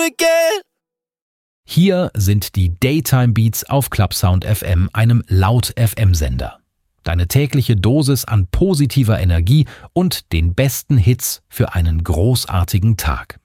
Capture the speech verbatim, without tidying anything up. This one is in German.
Zicke! Hier sind die Daytime Beats auf Clubsound F M, einem Laut-F M-Sender. Deine tägliche Dosis an positiver Energie und den besten Hits für einen großartigen Tag.